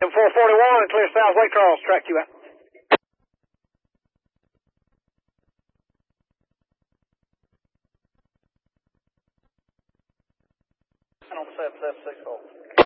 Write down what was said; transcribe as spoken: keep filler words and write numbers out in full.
four forty-one, clear south Waycross, track you out. On seven seven six four.